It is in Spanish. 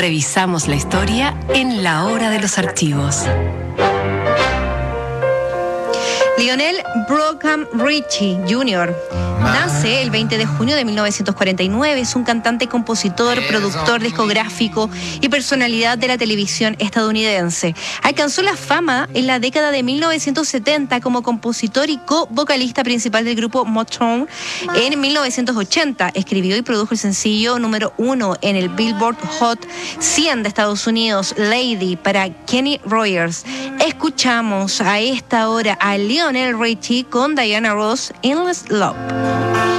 Revisamos la historia en la hora de los archivos. Lionel Brockham Ritchie Jr. nace el 20 de junio de 1949. Es un cantante, compositor, productor discográfico y personalidad de la televisión estadounidense. Alcanzó la fama en la década de 1970 como compositor y co-vocalista principal del grupo Motown. En 1980 escribió y produjo el sencillo número 1 en el Billboard Hot 100 de Estados Unidos, Lady, para Kenny Rogers. Escuchamos a esta hora a Lionel Richie con Diana Ross, Endless Love.